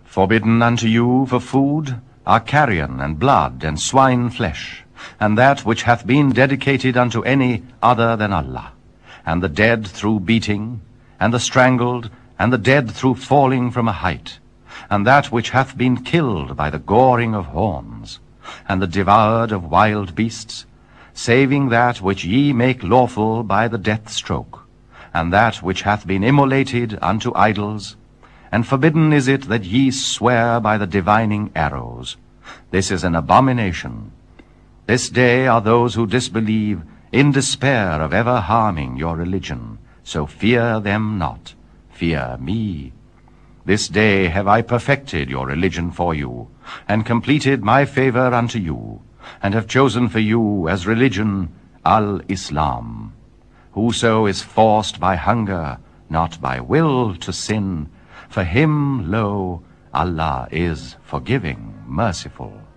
Forbidden unto you for food are carrion and blood and swine flesh, and that which hath been dedicated unto any other than Allah, and the dead through beating, and the strangled, and the dead through falling from a height, and that which hath been killed by the goring of horns, and the devoured of wild beasts, saving that which ye make lawful by the death stroke, and that which hath been immolated unto idols, and forbidden is it that ye swear by the divining arrows. This is an abomination. This day are those who disbelieve in despair of ever harming your religion. So fear them not, fear me. This day have I perfected your religion for you, and completed my favor unto you, and have chosen for you as religion Al-Islam. Whoso is forced by hunger, not by will, to sin, for him, lo, Allah is forgiving, merciful.